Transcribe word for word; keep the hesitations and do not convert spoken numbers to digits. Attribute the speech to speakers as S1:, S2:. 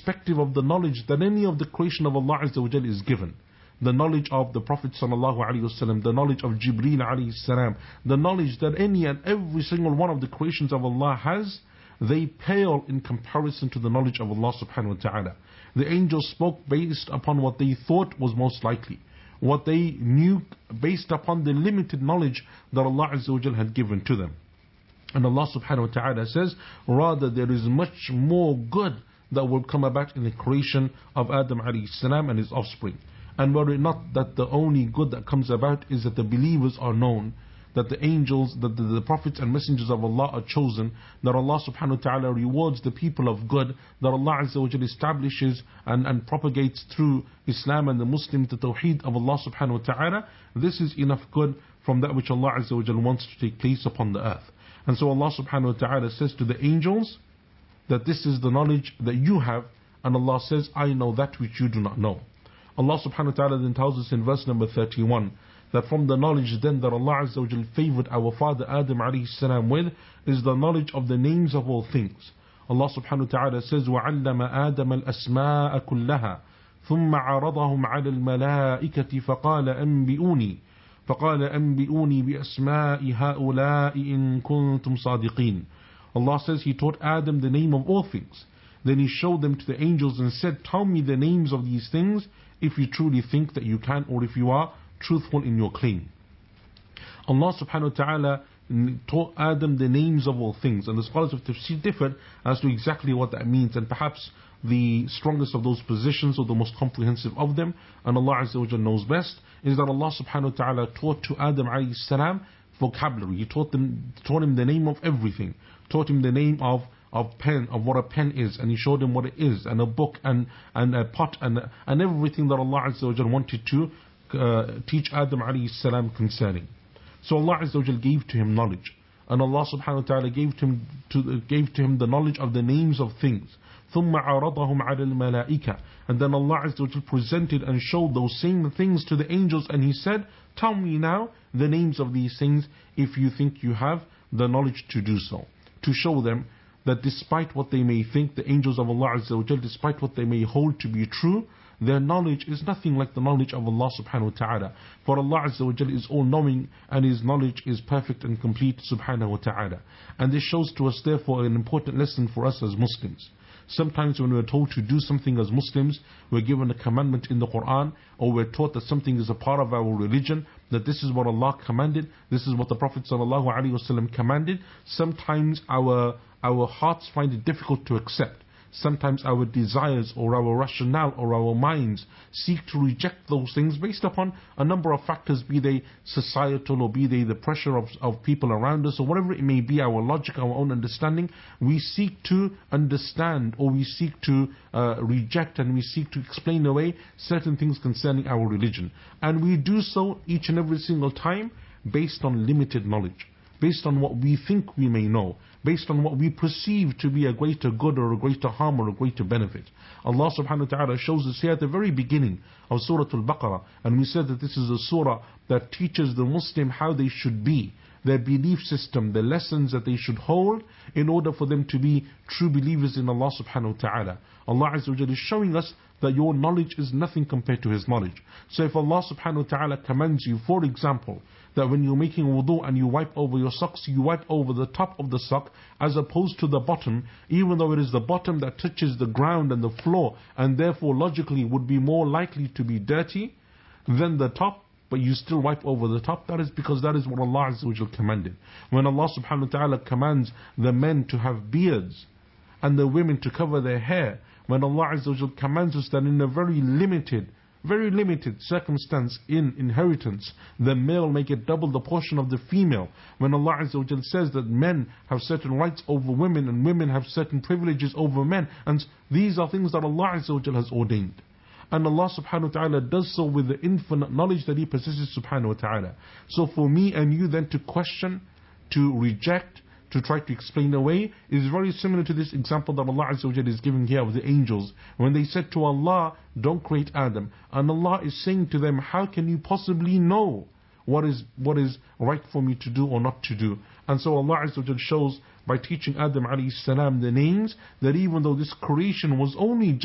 S1: irrespective of the knowledge that any of the creation of Allah Azza wa Jal is given. The knowledge of the Prophet sallallahu alaihi wasallam, the knowledge of Jibreel alayhi salam, the knowledge that any and every single one of the creations of Allah has, they pale in comparison to the knowledge of Allah subhanahu wa ta'ala. The angels spoke based upon what they thought was most likely, what they knew based upon the limited knowledge that Allah Azza wa Jal had given to them. And Allah subhanahu wa ta'ala says, rather there is much more good that will come about in the creation of Adam alayhi salam and his offspring. And were it not that the only good that comes about is that the believers are known, that the angels, that the, the prophets and messengers of Allah are chosen, that Allah subhanahu wa ta'ala rewards the people of good, that Allah Azza wa Jalla establishes and, and propagates through Islam and the Muslim the Tawheed of Allah subhanahu wa ta'ala, this is enough good from that which Allah Azza wa Jalla wants to take place upon the earth. And so Allah subhanahu wa ta'ala says to the angels that this is the knowledge that you have, and Allah says, I know that which you do not know. Allah subhanahu wa ta'ala then tells us in verse number thirty-one that from the knowledge then that Allah Azza wa Jal favored our father Adam alayhi salam with is the knowledge of the names of all things. Allah subhanahu wa ta'ala says, وَعَلَّمَ آدَمَ الْأَسْمَاءَ كُلَّهَا ثُمَّ عَرَضَهُمْ عَلَى الْمَلَائِكَةِ فَقَالَ أَنْبِئُونِي فَقَالَ أَنْبِئُونِي بِأَسْمَاءِ هَؤُلَاءِ إِن كُنتُمْ صَادِقِينَ. Allah says He taught Adam the name of all things. Then He showed them to the angels and said, tell me the names of these things if you truly think that you can, or if you are truthful in your claim. Allah subhanahu wa ta'ala taught Adam the names of all things, and the scholars of tafsir differed as to exactly what that means, and perhaps the strongest of those positions or the most comprehensive of them, and Allah Azza wa Jalla knows best, is that Allah subhanahu wa ta'ala taught to Adam alayhi salam vocabulary. He taught them, taught him the name of everything, taught him the name of of pen, of what a pen is, and He showed him what it is, and a book, and, and a pot, and, and everything that Allah Azza wa Jalla wanted to uh, teach Adam alayhi salam concerning. So Allah Azza wa Jalla gave to him knowledge, and Allah subhanahu wa ta'ala gave to him, to, gave to him the knowledge of the names of things. ثُمَّ عَرَضَهُمْ عَلَى الْمَلَائِكَةِ. And then Allah Azza wa Jalla presented and showed those same things to the angels, and He said, tell me now the names of these things if you think you have the knowledge to do so. To show them that despite what they may think, the angels of Allah Azza wa Jalla, despite what they may hold to be true, their knowledge is nothing like the knowledge of Allah subhanahu wa ta'ala. For Allah Azza wa Jalla is all knowing, and His knowledge is perfect and complete subhanahu wa ta'ala. And this shows to us therefore an important lesson for us as Muslims. Sometimes when we're told to do something as Muslims, we're given a commandment in the Quran, or we're taught that something is a part of our religion, that this is what Allah commanded, this is what the Prophet sallallahu alaihi wasallam commanded. Sometimes our our hearts find it difficult to accept. Sometimes our desires or our rationale or our minds seek to reject those things based upon a number of factors, be they societal or be they the pressure of, of people around us or whatever it may be, our logic, our own understanding. We seek to understand, or we seek to uh, reject, and we seek to explain away certain things concerning our religion. And we do so each and every single time based on limited knowledge, based on what we think we may know, based on what we perceive to be a greater good or a greater harm or a greater benefit. Allah subhanahu wa ta'ala shows us here at the very beginning of Surah Al-Baqarah, and we said that this is a surah that teaches the Muslim how they should be, their belief system, the lessons that they should hold in order for them to be true believers in Allah subhanahu wa ta'ala. Allah Azza wa Jalla is showing us that your knowledge is nothing compared to His knowledge. So if Allah subhanahu wa ta'ala commands you, for example, that when you're making wudu and you wipe over your socks, you wipe over the top of the sock as opposed to the bottom, even though it is the bottom that touches the ground and the floor, and therefore logically would be more likely to be dirty than the top, but you still wipe over the top. That is because that is what Allah Azza wa Jalla commanded. When Allah subhanahu wa ta'ala commands the men to have beards and the women to cover their hair, when Allah Azza wa Jalla commands us that in a very limited very limited circumstance in inheritance, the male may get double the portion of the female. When Allah Azza wa Jalla says that men have certain rights over women and women have certain privileges over men, and these are things that Allah Azza wa Jalla has ordained. And Allah subhanahu wa ta'ala does so with the infinite knowledge that He possesses subhanahu wa ta'ala. So for me and you then to question, to reject, to try to explain away is very similar to this example that Allah Azza wa Jalla is giving here of the angels. When they said to Allah, don't create Adam. And Allah is saying to them, how can you possibly know what is what is right for me to do or not to do? And so Allah Azza wa Jalla shows by teaching Adam alayhi salam the names, that even though this creation was only